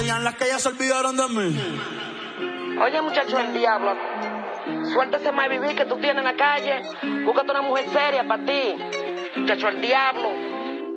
extrañan las que ya se olvidaron de mí. Oye, muchacho, el diablo. Suéltese más vivir que tú tienes en la calle. Búscate una mujer seria para ti. Muchacho, el diablo.